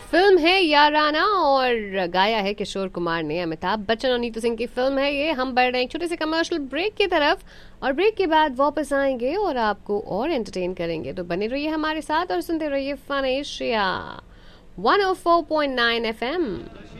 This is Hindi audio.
फिल्म है याराना और गाया है किशोर कुमार ने। अमिताभ बच्चन और नीतू सिंह की फिल्म है ये। हम बढ़ रहे हैं एक छोटे से कमर्शियल ब्रेक की तरफ और ब्रेक के बाद वापस आएंगे और आपको और एंटरटेन करेंगे। तो बने रहिए हमारे साथ और सुनते रहिए फन एशिया 104.9 FM।